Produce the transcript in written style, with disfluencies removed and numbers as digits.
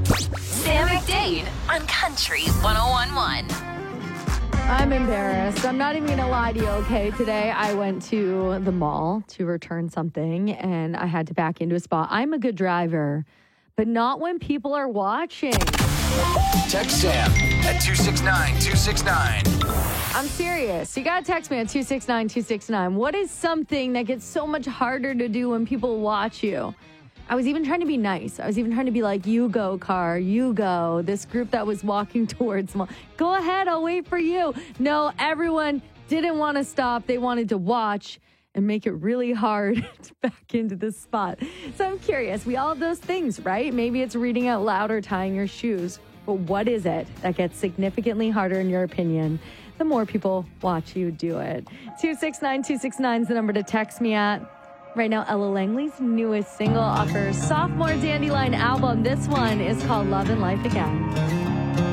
Sam McDade on Country 101.1. I'm embarrassed. I'm not even going to lie to you, okay? Today I went to the mall to return something and I had to back into a spot. I'm a good driver, but not when people are watching. Text Sam at 269-269. I'm serious. You got to text me at 269-269. What is something that gets so much harder to do when people watch you? I was even trying to be nice. I was even trying to be like, you go, car, you go. This group that was walking towards me, go ahead, I'll wait for you. No, everyone didn't want to stop. They wanted to watch and make it really hard to back into this spot. So I'm curious. We all have those things, right? Maybe it's reading out loud or tying your shoes. But what is it that gets significantly harder in your opinion the more people watch you do it? 269-269 is the number to text me at. Right now, Ella Langley's newest single off her sophomore Dandelion album. This one is called Love and Life Again.